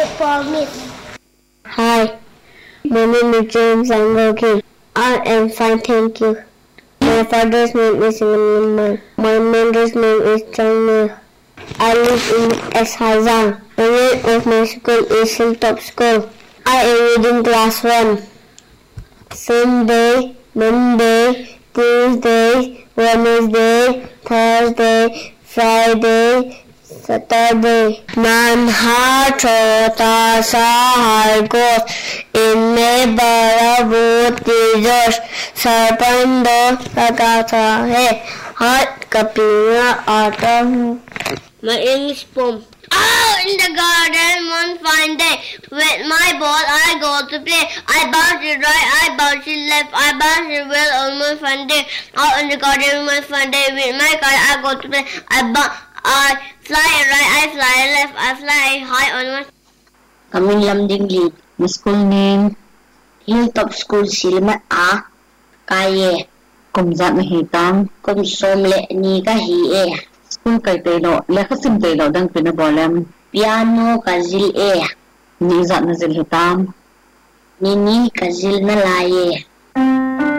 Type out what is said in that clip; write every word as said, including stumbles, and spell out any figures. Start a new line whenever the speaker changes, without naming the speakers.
promise.
Hi, my name is James Angoki. I am fine, thank you. My father's name is William. My mother's name is Changmei. I live in Eshazang. The name of my school is Hilltop School. I am reading class one. Sunday, Monday, Tuesday, Wednesday, Thursday, Friday, Saturday. Nanha chota sa har goes in me bara bhuti josh sarpando lagata hai hat kapina aata hu. My English poem.
Out in the garden one fine day, with my ball I go to play. I bounce it right, I bounce it left, I bounce it well on one fine day. Out in the garden one fine day, with my kite I go to play. I bounce, I fly right, I fly left, I fly high on one.
Kaming Lamding Lead. My school name Hilltop School Silma A Kaye. Kumzat mahitang kum som le ni ka hi e. School kay telo le kasim telo dang pinabolam. Piano kazil e. Ni zat na zil hitam. Nini kazil na laye.